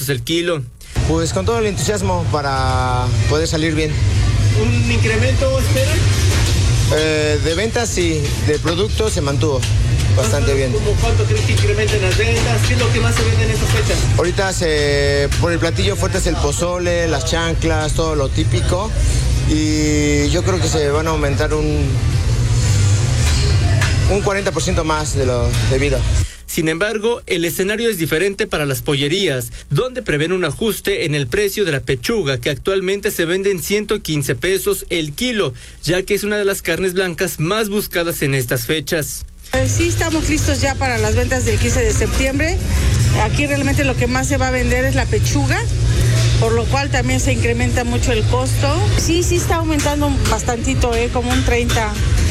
pesos el kilo. Pues con todo el entusiasmo para poder salir bien. ¿Un incremento esperan? De ventas sí, de productos se mantuvo bastante bien. ¿Cómo cuánto crees que incrementen las ventas? ¿Qué es lo que más se vende en estas fechas? Ahorita por el platillo fuerte es el pozole, las chanclas, todo lo típico. Y yo creo que se van a aumentar un 40% más de lo debido. Sin embargo, el escenario es diferente para las pollerías, donde prevén un ajuste en el precio de la pechuga, que actualmente se vende en 115 pesos el kilo, ya que es una de las carnes blancas más buscadas en estas fechas. Sí, estamos listos ya para las ventas del 15 de septiembre. Aquí realmente lo que más se va a vender es la pechuga, por lo cual también se incrementa mucho el costo. Sí está aumentando bastantito, como un 30%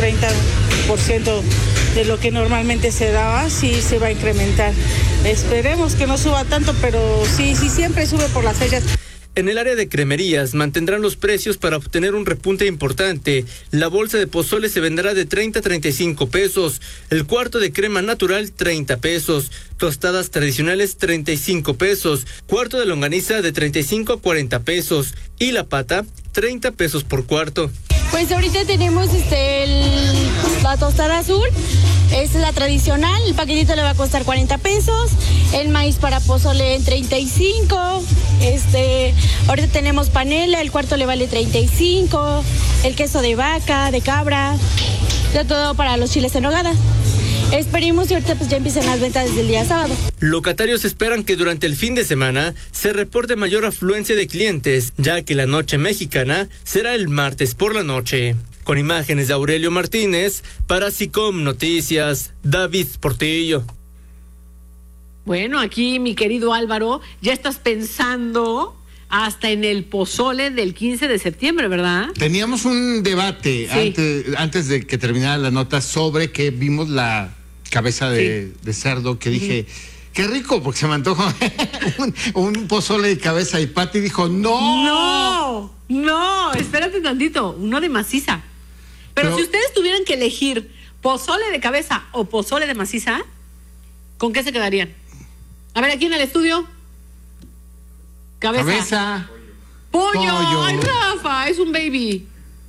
de lo que normalmente se daba, sí se va a incrementar. Esperemos que no suba tanto, pero sí siempre sube por las fechas. En el área de cremerías mantendrán los precios para obtener un repunte importante. La bolsa de pozole se venderá de 30 a 35 pesos, el cuarto de crema natural 30 pesos, tostadas tradicionales 35 pesos, cuarto de longaniza de 35 a 40 pesos y la pata 30 pesos por cuarto. Pues ahorita tenemos la tostada azul, es la tradicional, el paquetito le va a costar 40 pesos, el maíz para pozole en 35, ahorita tenemos panela, el cuarto le vale 35, el queso de vaca, de cabra, de todo para los chiles en nogada. Esperemos y ahorita pues ya empiecen las ventas desde el día sábado. Locatarios esperan que durante el fin de semana se reporte mayor afluencia de clientes, ya que la noche mexicana será el martes por la noche. Con imágenes de Aurelio Martínez, para SICOM Noticias, David Portillo. Bueno, aquí mi querido Álvaro, ya estás pensando hasta en el pozole del 15 de septiembre, ¿verdad? Teníamos un debate antes de que terminara la nota sobre que vimos la cabeza de cerdo, que dije, qué rico, porque se me antojó un pozole de cabeza y pata, y dijo, no, espérate tantito, uno de maciza. Pero si ustedes tuvieran que elegir pozole de cabeza o pozole de maciza, ¿con qué se quedarían? A ver, aquí en el estudio. Cabeza. Pollo. Ay, Rafa, es un baby.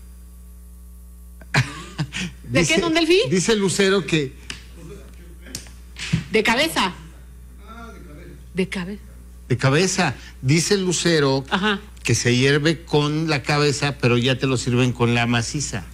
¿De qué, don Delfi? Dice Lucero que... De cabeza. De cabeza. De cabeza. Dice Lucero que se hierve con la cabeza, pero ya te lo sirven con la maciza.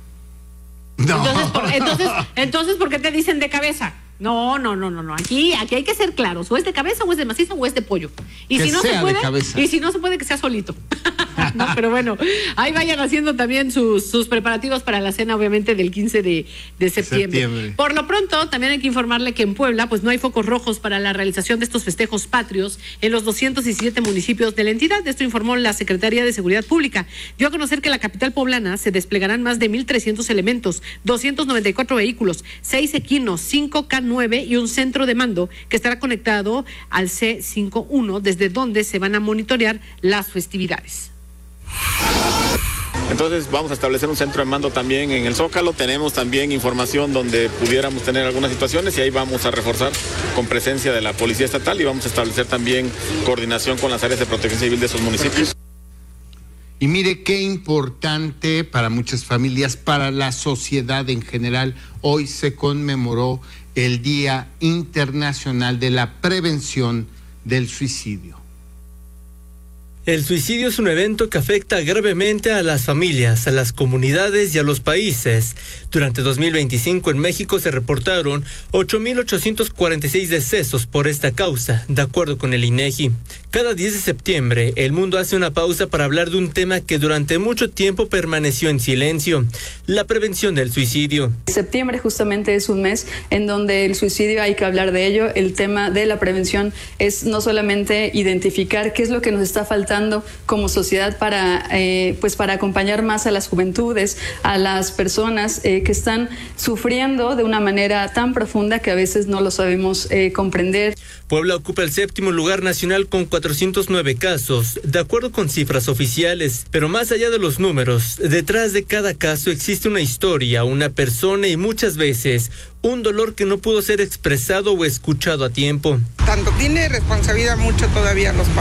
No. Entonces, ¿por qué te dicen de cabeza? No. Aquí hay que ser claros. O es de cabeza, o es de maciza, o es de pollo. Y que si no sea se puede, de cabeza. Y si no se puede, que sea solito. No, pero bueno, ahí vayan haciendo también sus preparativos para la cena, obviamente, del 15 de septiembre. Por lo pronto, también hay que informarle que en Puebla, pues no hay focos rojos para la realización de estos festejos patrios en los 217 municipios de la entidad. Esto informó la Secretaría de Seguridad Pública. Dio a conocer que en la capital poblana se desplegarán más de 1,300 elementos, 294 vehículos, 6 equinos, 5 K9 y un centro de mando que estará conectado al C51, desde donde se van a monitorear las festividades. Entonces vamos a establecer un centro de mando también en el Zócalo. Tenemos también información donde pudiéramos tener algunas situaciones y ahí vamos a reforzar con presencia de la Policía Estatal y vamos a establecer también coordinación con las áreas de protección civil de esos municipios. Y mire qué importante para muchas familias, para la sociedad en general. Hoy se conmemoró el Día Internacional de la Prevención del Suicidio. El suicidio es un evento que afecta gravemente a las familias, a las comunidades y a los países. Durante 2025 en México se reportaron 8,846 decesos por esta causa, de acuerdo con el INEGI. Cada 10 de septiembre, el mundo hace una pausa para hablar de un tema que durante mucho tiempo permaneció en silencio: la prevención del suicidio. Septiembre justamente es un mes en donde el suicidio hay que hablar de ello. El tema de la prevención es no solamente identificar qué es lo que nos está faltando como sociedad para acompañar más a las juventudes, a las personas que están sufriendo de una manera tan profunda que a veces no lo sabemos comprender. Puebla ocupa el 7º lugar nacional con 409 casos, de acuerdo con cifras oficiales. Pero más allá de los números, detrás de cada caso existe una historia, una persona y muchas veces un dolor que no pudo ser expresado o escuchado a tiempo. Tanto tiene responsabilidad mucho todavía los padres.